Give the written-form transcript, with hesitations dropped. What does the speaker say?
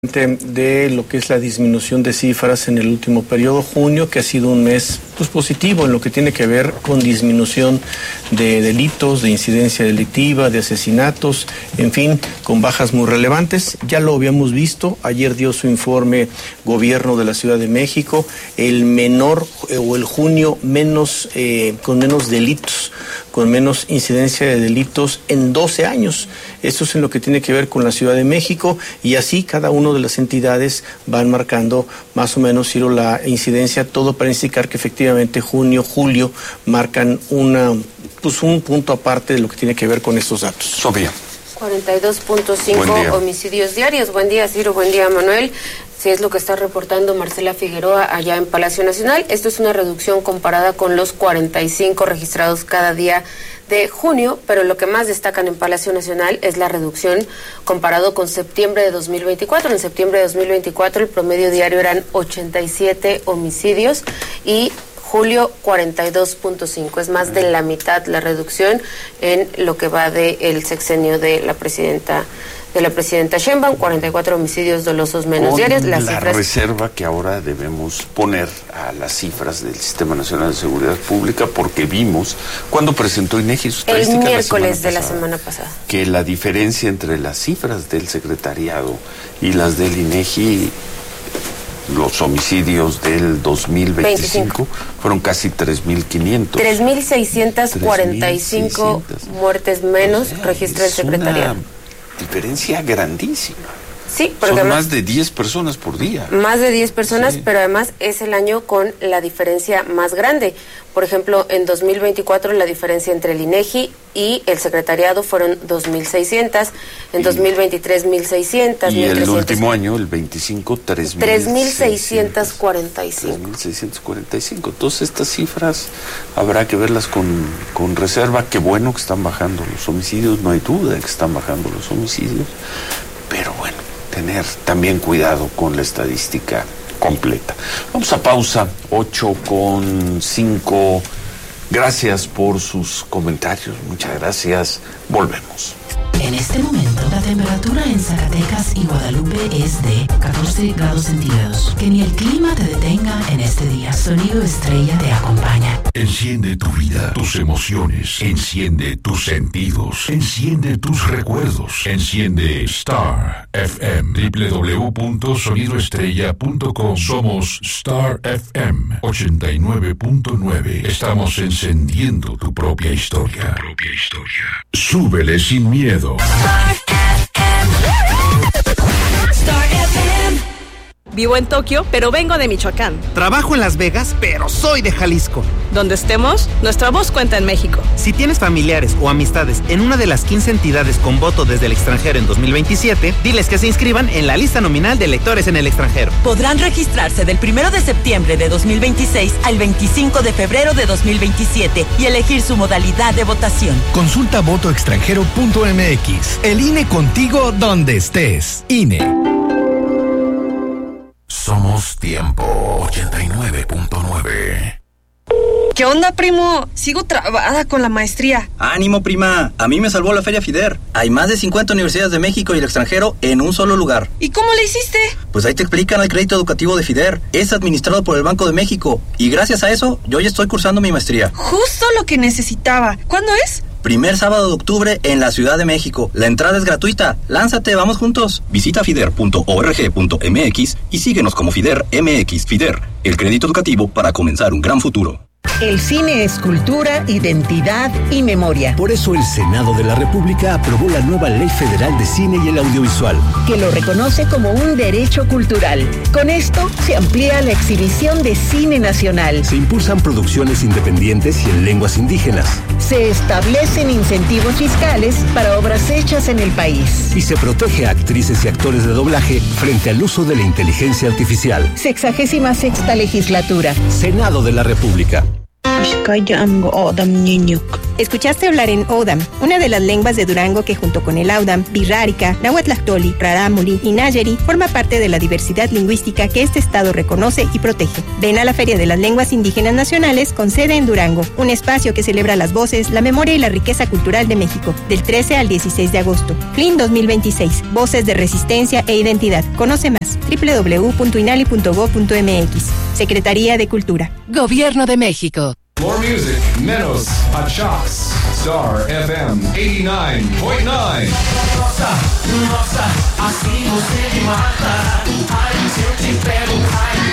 de lo que es la disminución de cifras en el último periodo, junio, que ha sido un mes positivo en lo que tiene que ver con disminución de delitos, de incidencia delictiva, de asesinatos, en fin, con bajas muy relevantes. Ya lo habíamos visto, ayer dio su informe Gobierno de la Ciudad de México, el menor o el junio menos con menos delitos, con menos incidencia de delitos en 12 años. Esto es en lo que tiene que ver con la Ciudad de México, y así cada una de las entidades van marcando más o menos, Ciro, la incidencia, todo para indicar que efectivamente junio, julio marcan un punto aparte de lo que tiene que ver con estos datos. Sofía. 42.5 homicidios diarios. Buen día, Ciro. Buen día, Manuel. Sí, es lo que está reportando Marcela Figueroa allá en Palacio Nacional. Esto es una reducción comparada con los 45 registrados cada día de junio, pero lo que más destacan en Palacio Nacional es la reducción comparado con septiembre de 2024. En septiembre de 2024 el promedio diario eran 87 homicidios y julio 42.5, es más de la mitad la reducción en lo que va del sexenio de la presidenta Sheinbaum, 44 homicidios dolosos menos diarios. La reserva que ahora debemos poner a las cifras del Sistema Nacional de Seguridad Pública, porque vimos cuando presentó INEGI su estadística el miércoles de la semana pasada, que la diferencia entre las cifras del secretariado y las del INEGI, los homicidios del 2025 fueron casi 3.500. 3.645 muertes menos registra el secretariado. Una diferencia grandísima. Sí, porque son más de 10 personas por día. Más de 10 personas, sí. Pero además es el año con la diferencia más grande. Por ejemplo, en 2024 la diferencia entre el INEGI y el secretariado fueron 2.600, en 2023 1.600. Y el último año, el 25, 3.645. 3.645. Entonces estas cifras habrá que verlas con reserva. Qué bueno que están bajando los homicidios, no hay duda de que están bajando los homicidios, pero bueno, tener también cuidado con la estadística completa. Vamos a pausa, 8:05. Gracias por sus comentarios, muchas gracias. Volvemos. En este momento, la temperatura en Zacatecas y Guadalupe es de 14 grados centígrados. Que ni el clima te detenga en este día. Sonido Estrella te acompaña. Enciende tu vida, tus emociones. Enciende tus sentidos. Enciende tus recuerdos. Enciende Star FM. www.sonidoestrella.com. Somos Star FM 89.9. Estamos encendiendo tu propia historia. Súbele sin miedo. Vivo en Tokio, pero vengo de Michoacán. Trabajo en Las Vegas, pero soy de Jalisco. Donde estemos, nuestra voz cuenta en México. Si tienes familiares o amistades en una de las 15 entidades con voto desde el extranjero en 2027, diles que se inscriban en la lista nominal de electores en el extranjero. Podrán registrarse del 1 de septiembre de 2026 al 25 de febrero de 2027 y elegir su modalidad de votación. Consulta votoextranjero.mx. El INE contigo donde estés. INE. Somos Tiempo 89.9. ¿Qué onda, primo? Sigo trabada con la maestría. ¡Ánimo, prima! A mí me salvó la Feria FIDER. Hay más de 50 universidades de México y el extranjero en un solo lugar. ¿Y cómo le hiciste? Pues ahí te explican el crédito educativo de FIDER. Es administrado por el Banco de México. Y gracias a eso, yo ya estoy cursando mi maestría. Justo lo que necesitaba. ¿Cuándo es? Primer sábado de octubre en la Ciudad de México. La entrada es gratuita. Lánzate, vamos juntos. Visita fider.org.mx y síguenos como FIDER MX. FIDER, el crédito educativo para comenzar un gran futuro. El cine es cultura, identidad y memoria. Por eso el Senado de la República aprobó la nueva Ley Federal de Cine y el Audiovisual, que lo reconoce como un derecho cultural. Con esto se amplía la exhibición de cine nacional. Se impulsan producciones independientes y en lenguas indígenas. Se establecen incentivos fiscales para obras hechas en el país. Y se protege a actrices y actores de doblaje frente al uso de la inteligencia artificial. 66ª legislatura. Senado de la República. Escuchaste hablar en Odam, una de las lenguas de Durango que junto con el Audam, Birrárica, Nahuatlactoli, Rarámuri y Nayeri forma parte de la diversidad lingüística que este estado reconoce y protege. Ven a la Feria de las Lenguas Indígenas Nacionales con sede en Durango, un espacio que celebra las voces, la memoria y la riqueza cultural de México, del 13 al 16 de agosto. FLIN 2026, Voces de Resistencia e Identidad. Conoce más, www.inali.gov.mx. Secretaría de Cultura. Gobierno de México. More music, menos Achax. Star FM 89.9. Nossa, assim você me mata. Ai, se eu te pego, ai.